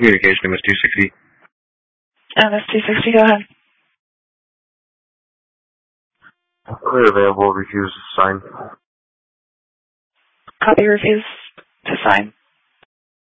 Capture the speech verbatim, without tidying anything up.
Communication, M S two sixty. M S two sixty, go ahead. Clear available, refuse to sign. Copy, refuse to sign.